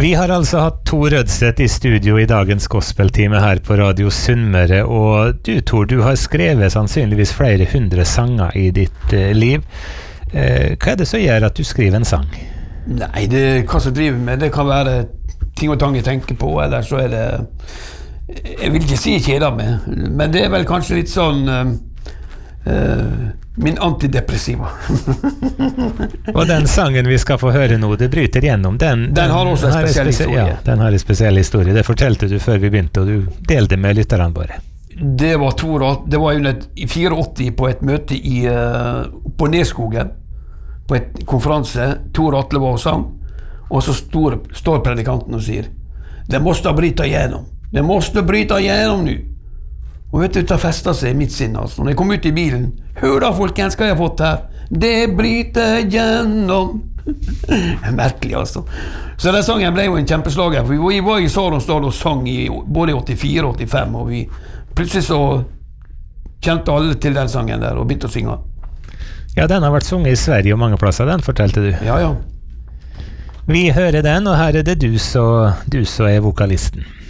Vi har altså hatt Tor Rødseth i studio i dagens gospeltime her på Radio Sunnmøre, og du Tor, du har skrevet sannsynligvis flere 100 sanger i ditt liv. Hva det som gjør at du skriver en sang? Nei, hva som driver med, det kan være ting og tang jeg tenker på, eller så det, jeg vil ikke si kjeder meg, men det vel kanskje litt sånn min antidepressiva. Og den sangen vi skal få høre nå, det bryter gjennom. Den har også en spesiell historie. Ja, den har en spesiell historie. Det fortalte du før vi begynte, og du delte med lytterne våre. Det var i 84 på et møte på Neskogen, på et konferanse. Tor Atle var og sang, og så står predikanten og sier, det måste bryta igenom. Det måste bryta igenom nu. Og vet du, det festet seg i mitt sinn, altså. Når jeg kom ut i bilen, hør da folkens, hva jeg har fått her? Det bryter gjennom. Merkelig, altså. Så den sangen ble jo en kjempeslager, for vi var i Saronsdal og sang både i 84 og 85, og vi plutselig så kjente alle til den sangen der, og begynte å synge. Ja, den har vært sunget i Sverige og mange plasser, den fortalte du. Ja, ja. Vi hører den, og her det du så er vokalisten.